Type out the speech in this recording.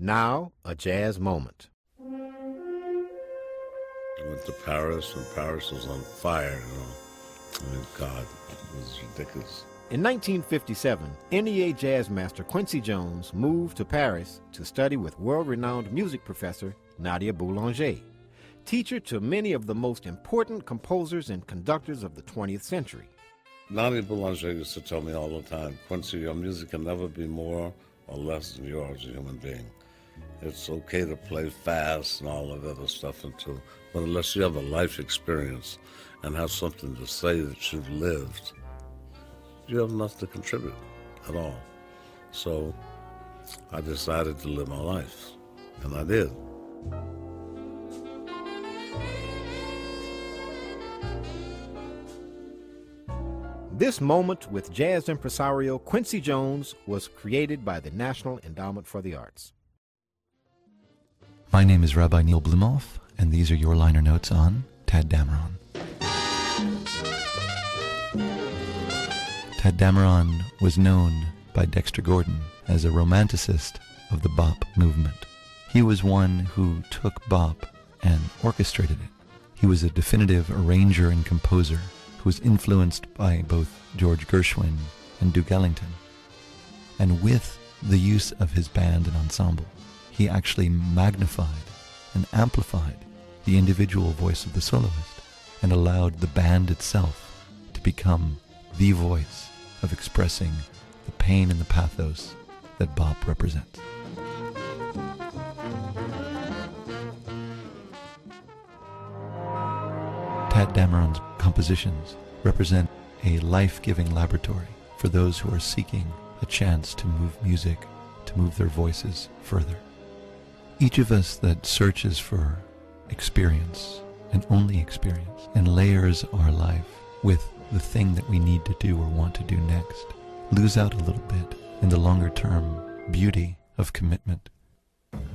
Now, a jazz moment. I went to Paris, and Paris was on fire, I mean, God, it was ridiculous. In 1957, NEA jazz master Quincy Jones moved to Paris to study with world-renowned music professor Nadia Boulanger, teacher to many of the most important composers and conductors of the 20th century. Nadia Boulanger used to tell me all the time, Quincy, your music can never be more or less than you are as a human being. It's okay to play fast and all of that other stuff too, but unless you have a life experience and have something to say that you've lived, you have nothing to contribute at all. So I decided to live my life, and I did. This moment with jazz impresario Quincy Jones was created by the National Endowment for the Arts. My name is Rabbi Neil Blumoff, and these are your liner notes on Tadd Dameron. Tadd Dameron was known by Dexter Gordon as a romanticist of the bop movement. He was one who took bop and orchestrated it. He was a definitive arranger and composer who was influenced by both George Gershwin and Duke Ellington. And with the use of his band and ensemble, he actually magnified and amplified the individual voice of the soloist and allowed the band itself to become the voice of expressing the pain and the pathos that bop represents. Tadd Dameron's compositions represent a life-giving laboratory for those who are seeking a chance to move music, to move their voices further. Each of us that searches for experience, and only experience, and layers our life with the thing that we need to do or want to do next, lose out a little bit in the longer-term beauty of commitment